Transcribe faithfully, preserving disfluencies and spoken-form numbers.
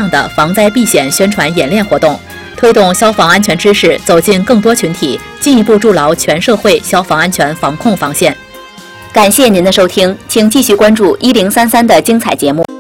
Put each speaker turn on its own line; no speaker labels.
量的防灾避险宣传演练活动，推动消防安全知识走进更多群体，进一步筑牢全社会消防安全防控防线。感谢您的收听，请继续关注一零三三的精彩节目。